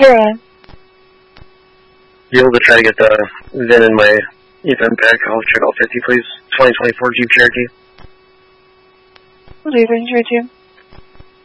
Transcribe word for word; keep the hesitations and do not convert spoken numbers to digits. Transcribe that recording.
Here I am. You able to try to get the V I N in my event back? I'll check out fifty, please. twenty twenty-four Jeep Cherokee. We'll do, Ranger two.